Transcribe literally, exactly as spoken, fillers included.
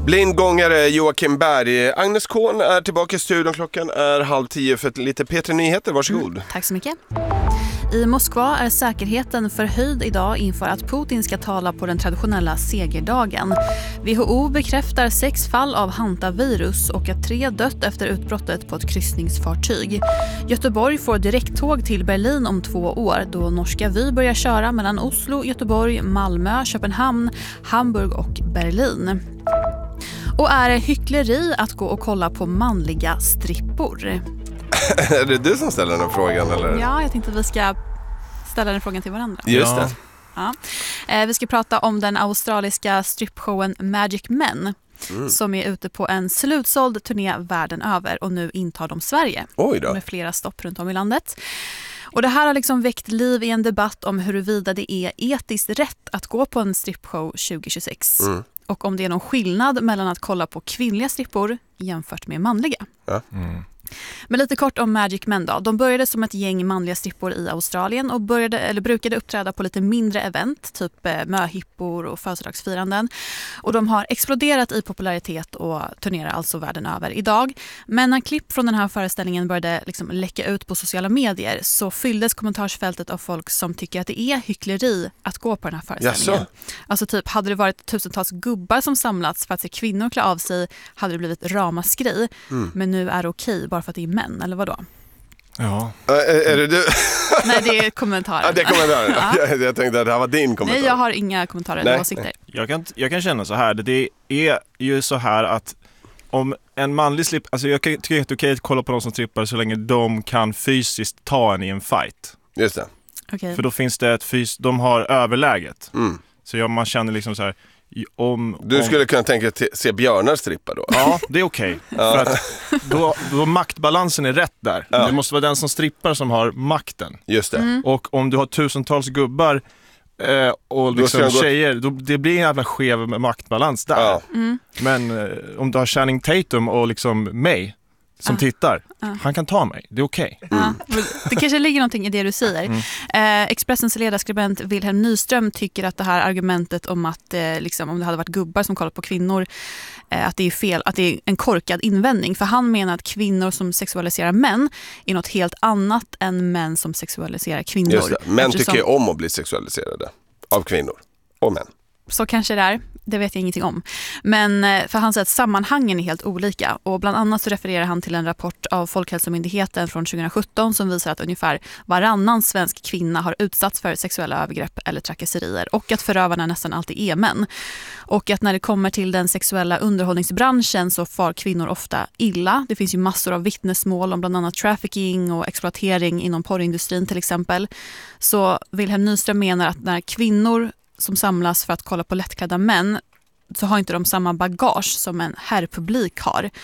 Blindgångare Joakim Berg. Agnes Kohn är tillbaka i studion. Klockan är halv tio för lite P tre Nyheter. Varsågod. Mm, tack så mycket. I Moskva är säkerheten förhöjd idag inför att Putin ska tala på den traditionella segerdagen. W H O bekräftar sex fall av hantavirus och att tre dött efter utbrottet på ett kryssningsfartyg. Göteborg får direkttåg till Berlin om två år då norska Vy börjar köra mellan Oslo, Göteborg, Malmö, Köpenhamn, Hamburg och Berlin. Och är det hyckleri att gå och kolla på manliga strippor? Är det du som ställer den frågan? Eller? Ja, jag tänkte att vi ska ställa den frågan till varandra. Just det. Ja. Eh, vi ska prata om den australiska strippshowen Magic Men mm. som är ute på en slutsåld turné världen över och nu intar de Sverige. Oj då. Med flera stopp runt om i landet. Och det här har liksom väckt liv i en debatt om huruvida det är etiskt rätt att gå på en strippshow tjugo tjugosex. Mm. Och om det är någon skillnad mellan att kolla på kvinnliga strippor jämfört med manliga. Ja. Mm. Men lite kort om Magic Men då. De började som ett gäng manliga strippor i Australien och började, eller brukade uppträda på lite mindre event, typ eh, möhippor och födelsedagsfiranden. Och de har exploderat i popularitet och turnerar alltså världen över idag. Men när klipp från den här föreställningen började liksom läcka ut på sociala medier så fylldes kommentarsfältet av folk som tycker att det är hyckleri att gå på den här föreställningen. Jaså? Alltså typ, hade det varit tusentals gubbar som samlats för att se kvinnor klä av sig hade det blivit ramaskri. Mm. Men nu är det okej bara för att det är män, eller vadå? Ja. Äh, är, är det du? Nej, det är kommentaren. Ja, det är kommentaren. Ja. Jag, jag tänkte att det här var din kommentar. Nej, jag har inga kommentarer eller åsikter. Jag kan, jag kan känna så här, det är ju så här att om en manlig slip, alltså jag tycker att det är okej att kolla på de som strippar så länge de kan fysiskt ta en i en fight. Just det. Okay. För då finns det ett fys, de har överläget. Mm. Så jag, man känner liksom så här, Om, du skulle om... kunna tänka att se björnar strippa då? Ja, det är okej. Okay. Ja. För att då, då maktbalansen är rätt där. Ja. Det måste vara den som strippar som har makten. Just det. Mm. Och om du har tusentals gubbar eh, och liksom då tjejer, då, det blir en jävla skev maktbalans där. Ja. Mm. Men eh, om du har Channing Tatum och liksom mig som ah. tittar, ah. han kan ta mig, det är okej. Okay. Mm. Ah. Det kanske ligger någonting i det du säger. Mm. Eh, Expressens ledarskribent Wilhelm Nyström tycker att det här argumentet om att eh, liksom, om det hade varit gubbar som kollat på kvinnor, eh, att det är fel, att det är en korkad invändning. För han menar att kvinnor som sexualiserar män är något helt annat än män som sexualiserar kvinnor. Just det. Män Eftersom... tycker ju om att bli sexualiserade av kvinnor och män. Så kanske det är. Det vet jag ingenting om. Men för han säger att sammanhangen är helt olika. Och bland annat så refererar han till en rapport av Folkhälsomyndigheten från tjugo sjutton som visar att ungefär varannan svensk kvinna har utsatts för sexuella övergrepp eller trakasserier. Och att förövarna nästan alltid är män. Och att när det kommer till den sexuella underhållningsbranschen så far kvinnor ofta illa. Det finns ju massor av vittnesmål om bland annat trafficking och exploatering inom porrindustrin till exempel. Så Wilhelm Nyström menar att när kvinnor som samlas för att kolla på lättklädda män så har inte de samma bagage som en herrpublik har.